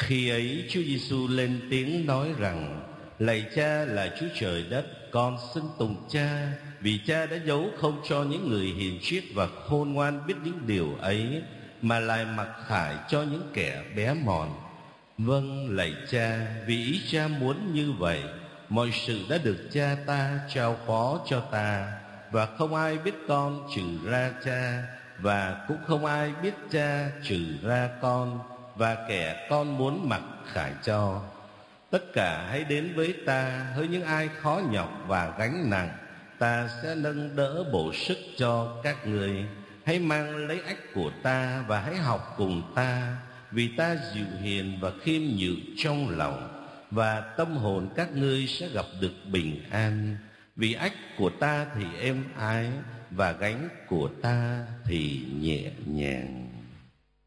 Khi ấy Chúa Giêsu lên tiếng nói rằng: Lạy Cha là Chúa trời đất, con xin tùng Cha, vì Cha đã giấu không cho những người hiền triết và khôn ngoan biết những điều ấy, mà lại mặc khải cho những kẻ bé mọn. Vâng, lạy Cha, vì ý Cha muốn như vậy. Mọi sự đã được Cha ta trao phó cho ta, và không ai biết con trừ ra Cha, và cũng không ai biết Cha trừ ra con, và kẻ con muốn mặc khải cho. Tất cả hãy đến với ta, hỡi những ai khó nhọc và gánh nặng, ta sẽ nâng đỡ bổ sức cho các người. Hãy mang lấy ách của ta và hãy học cùng ta, vì ta dịu hiền và khiêm nhường trong lòng, và tâm hồn các ngươi sẽ gặp được bình an. Vì ách của ta thì êm ái, và gánh của ta thì nhẹ nhàng.